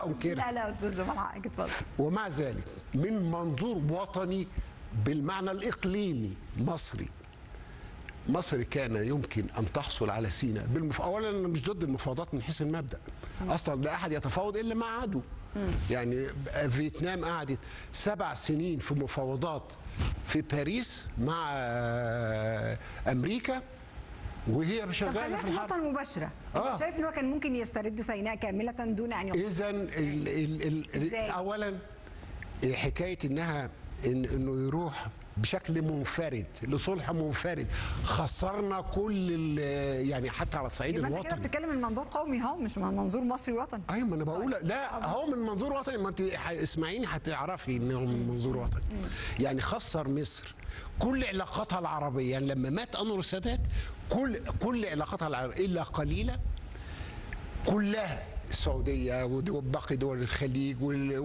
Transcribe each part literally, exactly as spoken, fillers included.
لا انكرها. لا لا استاذ جمال حقك اتفضل. ومع ذلك من منظور وطني بالمعنى الاقليمي مصري، مصر كان يمكن ان تحصل على سيناء بالمف... اولا انا مش ضد المفاوضات من حيث المبدا، اصلا لا احد يتفاوض الا مع عدو. يعني فيتنام قعدت سبع سنين في مفاوضات في باريس مع امريكا وهي شغاله في الحرب. النقطه المباشره آه. شايف ان هو كان ممكن يسترد سيناء كامله دون ان يقوم. اذا ال... ال... ال... اولا حكايه انها إن انه يروح بشكل منفرد لصلح منفرد، خسرنا كل يعني حتى على الصعيد الوطني. انت كده بتتكلم من منظور قومي اهو، مش من منظور مصري وطني. ايوه ما انا بقول لا هو من منظور وطني. ما انت اسمعيني هتعرفي انه من منظور وطني. يعني خسر مصر كل علاقاتها العربيه. يعني لما مات انور السادات كل كل علاقاتها العربيه الا قليله كلها، السعوديه وباقي دول الخليج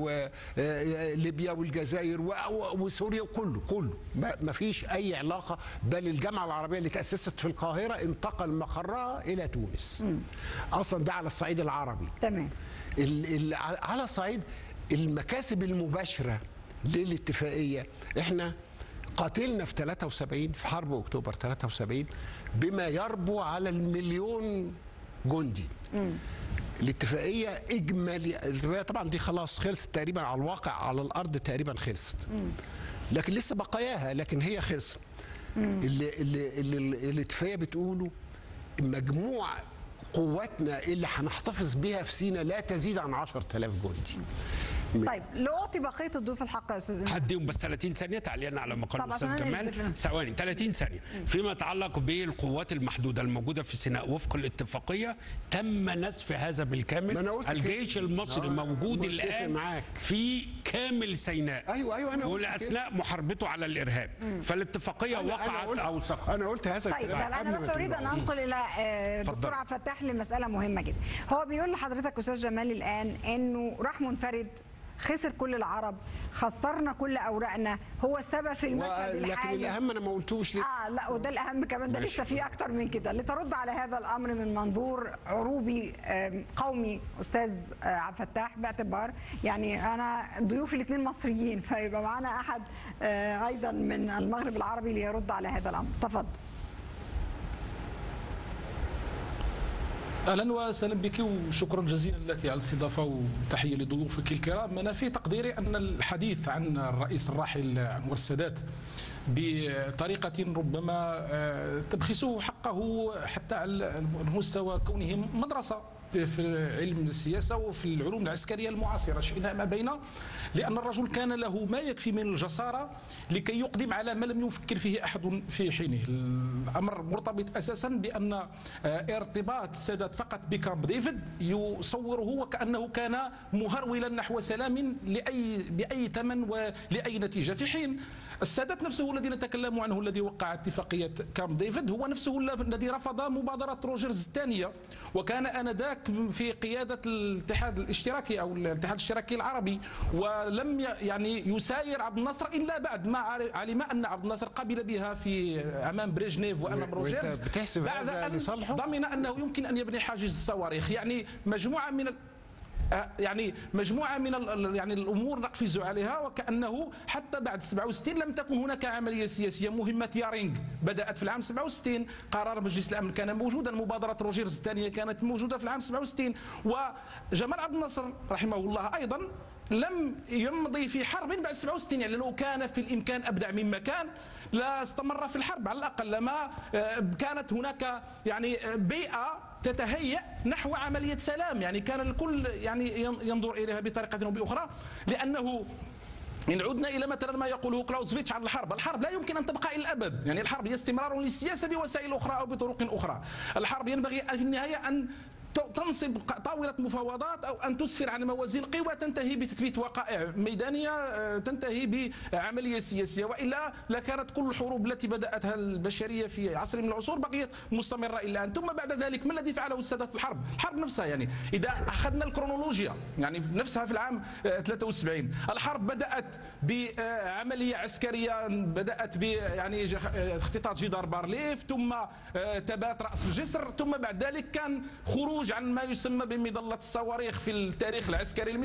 وليبيا والجزائر وسوريا وكله كله ما فيش اي علاقه. بل الجامعه العربيه اللي تاسست في القاهره انتقل مقرها الى تونس. م. اصلا ده على الصعيد العربي. تمام. على الصعيد المكاسب المباشره للاتفاقيه، احنا قاتلنا في ثلاثة وسبعين في حرب اكتوبر ثلاثة وسبعين بما يربو على المليون جندي. م. الاتفاقيه اجمالي الاتفاقيه طبعا دي خلاص خلصت تقريبا على الواقع على الارض تقريبا خلصت. لكن لسه بقاياها لكن هي خلصت. اللي اللي, اللي الاتفاقيه بتقوله مجموع قواتنا اللي هنحتفظ بها في سيناء لا تزيد عن عشرة آلاف جندي. طيب لو اعطي بقيه الضيوف الحق يا استاذ. هديهم بس ثلاثين ثانيه تعليقا على ما قال الاستاذ جمال. ثواني ثلاثين ثانيه. فيما يتعلق بالقوات المحدوده الموجوده في سيناء وفق الاتفاقيه تم نسف هذا بالكامل. الجيش المصري موجود الان معاك. في كامل سيناء. ايوه ايوه انا واثناء محاربته على الارهاب. مم. فالاتفاقيه أنا وقعت أنا او سقطت. انا قلت هذا. طيب انا بس اريد ان انقل الى دكتور عبد الفتاح لمساله مهمه جدا. هو بيقول لحضرتك استاذ جمال الان انه راح منفرد، خسر كل العرب، خسرنا كل اوراقنا، هو السبب في المشهد الحالي. لكن الاهم انا ما قلتوش لسه. اه لا وده الاهم كمان، ده لسه في اكتر من كده. لترد على هذا الامر من منظور عروبي قومي استاذ عبد الفتاح، باعتبار يعني انا ضيوفي الاثنين مصريين فيبقى معانا احد ايضا من المغرب العربي ليرد على هذا الامر. تفضل. اهلا وسهلا بك وشكرا جزيلا لك على الاستضافه وتحيه لضيوفك الكرام. انا في تقديري ان الحديث عن الرئيس الراحل انور السادات بطريقه ربما تبخسه حقه حتى على مستوى كونه مدرسه في علم السياسه وفي العلوم العسكريه المعاصره شئنا ما بين، لان الرجل كان له ما يكفي من الجساره لكي يقدم على ما لم يفكر فيه احد في حينه. الامر مرتبط اساسا بان ارتباط السادات فقط بكامب ديفيد يصوره وكانه كان مهرولا نحو سلام لاي باي ثمن ولاي نتيجه، في حين السادات نفسه الذي نتكلم عنه الذي وقع اتفاقيه كامب ديفيد هو نفسه الذي رفض مبادره روجرز الثانيه، وكان انذاك في قياده الاتحاد الاشتراكي او الاتحاد الاشتراكي العربي، ولم يعني يساير عبد الناصر الا بعد ما علم ان عبد الناصر قبل بها في امام بريجنيف وامام روجرز، بعد ان ضمن انه يمكن ان يبني حاجز الصواريخ. يعني مجموعه من يعني مجموعه من يعني الامور نقفز عليها، وكانه حتى بعد سبعة وستين لم تكن هناك عمليه سياسيه. مهمه يارينغ بدات في العام سبعة وستين، قرار مجلس الامن كان موجودا، مبادره روجرز الثانيه كانت موجوده في العام سبعة وستين، وجمال عبد الناصر رحمه الله ايضا لم يمضي في حرب بعد سبعة وستين. يعني لو كان في الامكان ابدع مما كان لا استمر في الحرب، على الاقل لما كانت هناك يعني بيئه تتهيأ نحو عمليه سلام. يعني كان الكل يعني ينظر اليها بطريقه او باخرى، لانه إن عدنا إلى مثلا ما يقوله كلاوزفيتش عن الحرب، الحرب لا يمكن أن تبقى إلى الأبد. يعني الحرب هي استمرار للسياسة بوسائل أخرى أو بطرق أخرى. الحرب ينبغي في النهاية أن تنصب طاولة مفاوضات أو أن تسفر عن موازين قوى تنتهي بتثبيت وقائع ميدانية تنتهي بعملية سياسية، وإلا لكانت كل الحروب التي بدأتها البشرية في عصر من العصور بقيت مستمرة إلى الآن. ثم بعد ذلك ما الذي فعله السادات في الحرب؟ الحرب نفسها، يعني إذا أخذنا الكرونولوجيا يعني نفسها في العام ثلاثة وسبعين الحرب بدأت بعملية عسكرية، بدأت ب يعني اختطاف جدار بارليف، ثم تبات رأس الجسر، ثم بعد ذلك كان خروج عن ما يسمى بمظلة الصواريخ في التاريخ العسكري المصري.